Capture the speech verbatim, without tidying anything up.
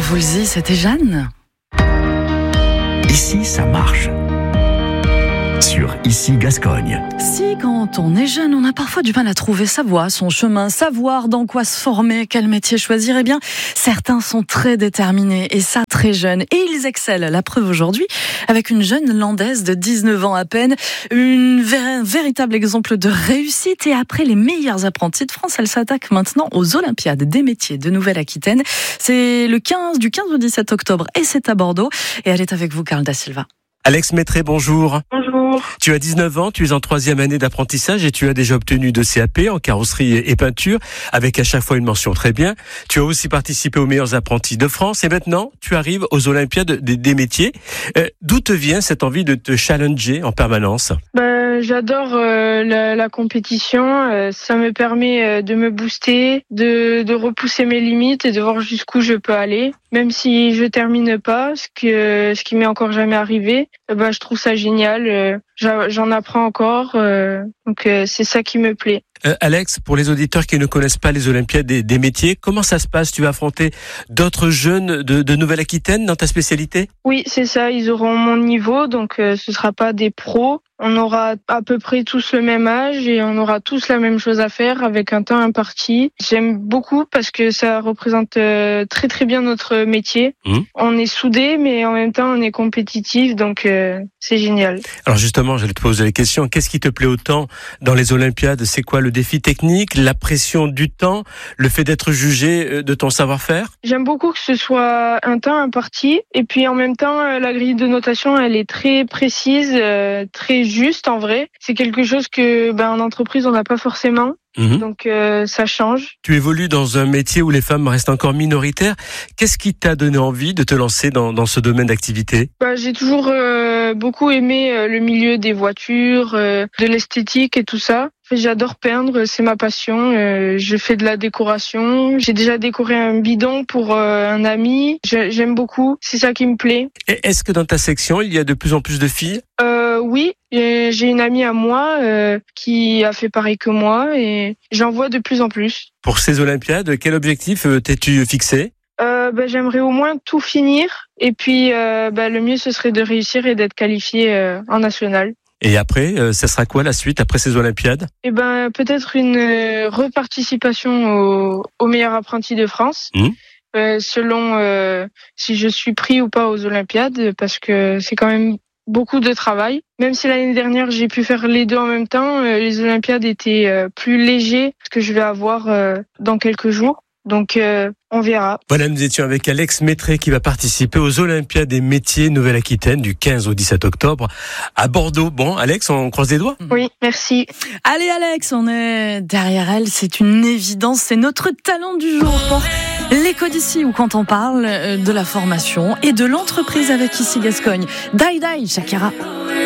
Woolsey, c'était Jeanne. Ici, ça marche. Sur Ici Gascogne. Si, quand on est jeune, on a parfois du mal à trouver sa voie, son chemin, savoir dans quoi se former, quel métier choisir. Eh bien, certains sont très déterminés, et ça très jeunes. Et ils excellent. La preuve aujourd'hui, avec une jeune landaise de dix-neuf ans à peine, une vé- un véritable exemple de réussite. Et après les meilleurs apprentis de France, elle s'attaque maintenant aux Olympiades des métiers de Nouvelle-Aquitaine. C'est le quinze, du quinze au dix-sept octobre, et c'est à Bordeaux. Et elle est avec vous, Carl Da Silva. Alex Métré, bonjour. Bonjour. Tu as dix-neuf ans, tu es en troisième année d'apprentissage et tu as déjà obtenu de C A P en carrosserie et peinture, avec à chaque fois une mention très bien. Tu as aussi participé aux meilleurs apprentis de France et maintenant tu arrives aux Olympiades des, des métiers. Euh, d'où te vient cette envie de te challenger en permanence ? Ben, j'adore euh, la, la compétition. Euh, ça me permet euh, de me booster, de, de repousser mes limites et de voir jusqu'où je peux aller. Même si je termine pas, ce que ce qui m'est encore jamais arrivé, euh, ben, je trouve ça génial. Euh, j'en apprends encore, euh, donc euh, c'est ça qui me plaît. Euh, Alex, pour les auditeurs qui ne connaissent pas les Olympiades des, des métiers, comment ça se passe ? Tu vas affronter d'autres jeunes de, de Nouvelle-Aquitaine dans ta spécialité ? Oui, c'est ça. Ils auront mon niveau, donc euh, ce sera pas des pros. On aura à peu près tous le même âge et on aura tous la même chose à faire avec un temps imparti. J'aime beaucoup parce que ça représente euh, très très bien notre métier. Mmh. On est soudés, mais en même temps on est compétitifs, donc euh, c'est génial. Alors justement, j'allais te poser la question. Qu'est-ce qui te plaît autant dans les Olympiades ? C'est quoi le défi technique, la pression du temps, le fait d'être jugé de ton savoir-faire ? J'aime beaucoup que ce soit un temps imparti et puis en même temps la grille de notation elle est très précise, euh, très juste en vrai. C'est quelque chose que ben en entreprise on n'a pas forcément. Mmh. Donc euh, ça change. Tu évolues dans un métier où les femmes restent encore minoritaires. Qu'est-ce qui t'a donné envie de te lancer dans, dans ce domaine d'activité ? Bah, j'ai toujours euh, beaucoup aimé euh, le milieu des voitures, euh, de l'esthétique et tout ça. J'adore peindre, c'est ma passion. Euh, je fais de la décoration. J'ai déjà décoré un bidon pour euh, un ami. Je, j'aime beaucoup. C'est ça qui me plaît. Et est-ce que dans ta section, il y a de plus en plus de filles ? euh, Oui, j'ai une amie à moi euh, qui a fait pareil que moi et j'en vois de plus en plus. Pour ces Olympiades, quel objectif t'es-tu fixé ? Euh, bah, j'aimerais au moins tout finir et puis euh, bah, le mieux ce serait de réussir et d'être qualifié euh, en national. Et après, euh, ça sera quoi la suite après ces Olympiades ? Eh ben peut-être une euh, reparticipation au, au meilleur apprenti de France, mmh. euh, selon euh, si je suis pris ou pas aux Olympiades, parce que c'est quand même beaucoup de travail. Même si l'année dernière j'ai pu faire les deux en même temps, euh, les Olympiades étaient euh, plus légers que ce que je vais avoir euh, dans quelques jours. Donc, euh, on verra. Voilà, nous étions avec Alex Métré qui va participer aux Olympiades des métiers Nouvelle-Aquitaine du quinze au dix-sept octobre à Bordeaux. Bon, Alex, on croise les doigts ? Oui, merci. Allez, Alex, on est derrière elle. C'est une évidence. C'est notre talent du jour pour l'écho d'ici ou quand on parle de la formation et de l'entreprise avec Ici Gascogne. Die Die, Shakira.